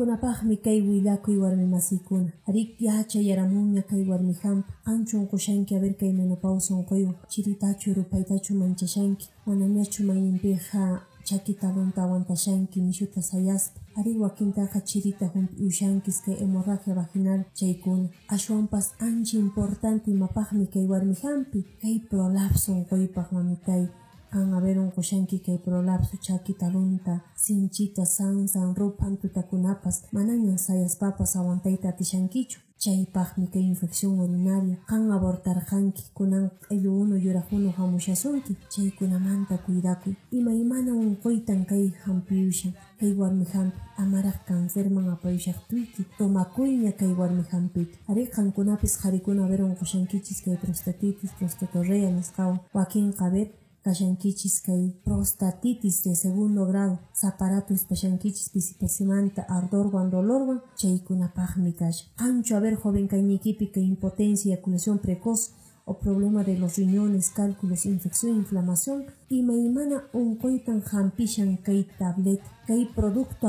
Qankunapaqmi kay willakuy warmi masiykuna. Ari yachayaramunña kay warmi hampi. Qanchun qushanki a ver kay menopausa unquywan. Chiritachu rupaytachu manchashanki. Manañachu mayninpiqa chaki talunta aguantashanki nishuta sayaspa. Ari wakintaqa chirita ushankis kay hemorragia vaginal chaykuna. Ashwanpas ancha importante imapaqmi kay warmi hampi. Kay prolapso unquypaq mamitay. Kan a ver unqushanki kay prolapso chaki talunta, sinchita, sansan, rupan tutakunapas manañan sayaspapas aguantayta atishankichu. Chaypaqmi kay infección urinaria. Kan abortarqanki kunan q'illu unu yuraq unu hamushasunki. Chaykunamanta cuidakuy. Imaymana unquytan kay hampiyushan. Kay warmi hampi amaraq cancerman apayushaqtuyki. Tomakuyña kay warmi hampita. Ari qankunapis qarikuna a ver unqushankichis kay prostatitis, prostatorrea nisqawan. Wakinqa a ver kashankichis kay prostatitis de segundo grado, zaparato espashankichis pisipasimanta, ardorwan, dolorwan, chaykunapaqmi kasha. Qanchu a ver joven kaynikipi kay impotencia, eyaculación precoz o problema de los riñones, cálculos, infección, inflamación, imaymana unquytan hampishan kay tableta, kay producto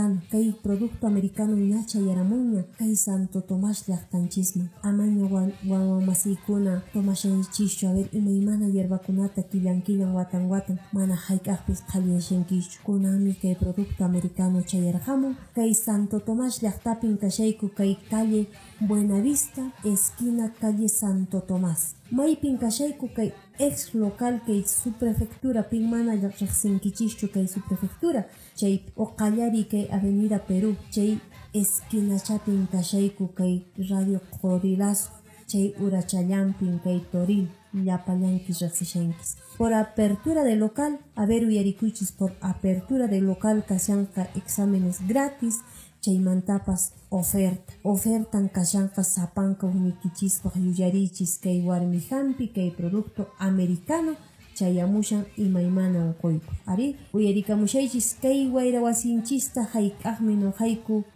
americano ñachayaramunña, kay Santo Tomás llaqtanchisman. Amaña wamasiykuna tomashanchischu a ver imaymana hierbakunata killan watan mana hayk'aqpis qhaliyanshankischu. Kunanmi kay producto americano chayarqamun, kay Santo Tomás llaqtapin kashayku kay calle Buenavista, esquina calle Santo Tomás. Maypin kashayku kay ex local kay subprefectura pin mana riqsinkichischu kay subprefectura chay oqallari kay avenida Perú chay esquina chapin kashayku kay radio Corilazo chay Urachallampin kay Toril llapallankis riqsishankis. Por apertura de local, a ver uyarikuychis, por apertura de local kashanqa exámenes gratis. Chaymantapas ofertan kashanqa sapanka unikichispaq yuyarichis kay warmi hampi kay producto americano chayamushan imaymana unquyku. Ari uyarikamushaychis kay wayra wasinchista hayk'aqmi noqayku